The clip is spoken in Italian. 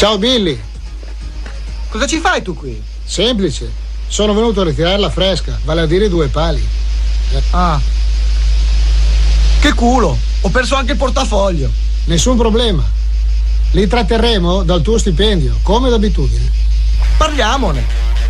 Ciao Billy. Cosa ci fai tu qui? Semplice. Sono venuto a ritirare la fresca, vale a dire 2 pali. Ah. Che culo, ho perso anche il portafoglio. Nessun problema. Li tratterremo dal tuo stipendio, come d'abitudine. Parliamone.